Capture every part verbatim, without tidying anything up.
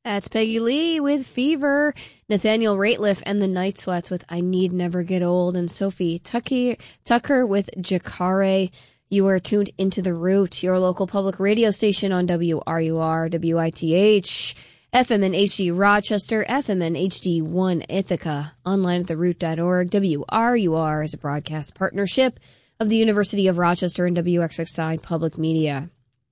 That's Peggy Lee with Fever, Nathaniel Rateliff and the Night Sweats with I Need Never Get Old, and Sophie Tucker, Tucker with Jacare. You are tuned into The Root, your local public radio station on W R U R, W I T H, F M and H D Rochester, F M and H D one Ithaca, online at the root dot org. W R U R is a broadcast partnership of the University of Rochester and W X X I Public Media.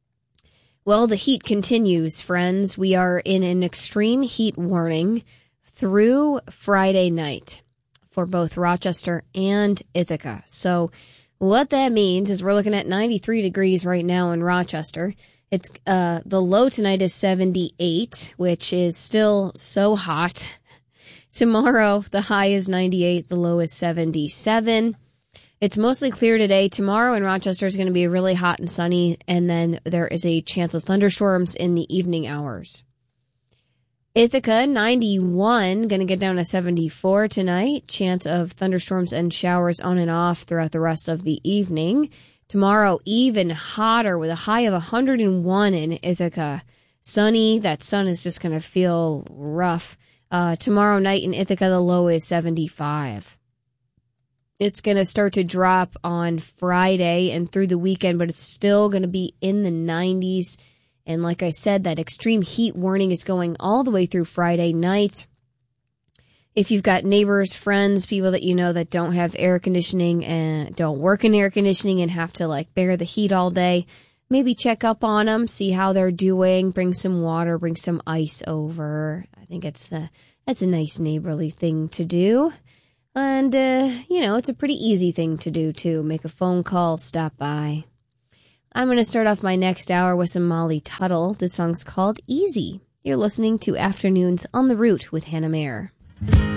Well, the heat continues, friends. We are in an extreme heat warning through Friday night for both Rochester and Ithaca. So what that means is we're looking at ninety-three degrees right now in Rochester. It's uh, the low tonight is seventy-eight, which is still so hot. Tomorrow, the high is ninety-eight, the low is seventy-seven. It's mostly clear today. Tomorrow in Rochester is going to be really hot and sunny, and then there is a chance of thunderstorms in the evening hours. Ithaca, ninety-one, going to get down to seventy-four tonight. Chance of thunderstorms and showers on and off throughout the rest of the evening. Tomorrow, even hotter with a high of one hundred one in Ithaca. Sunny, that sun is just going to feel rough. Uh, tomorrow night in Ithaca, the low is seventy-five. It's going to start to drop on Friday and through the weekend, but it's still going to be in the nineties. And like I said, that extreme heat warning is going all the way through Friday night. If you've got neighbors, friends, people that you know that don't have air conditioning and don't work in air conditioning and have to like bear the heat all day, maybe check up on them, see how they're doing, bring some water, bring some ice over. I think it's the that's a nice neighborly thing to do. And, uh, you know, it's a pretty easy thing to do, too. Make a phone call, stop by. I'm going to start off my next hour with some Molly Tuttle. This song's called Easy. You're listening to Afternoons on the Root with Hannah Mayer.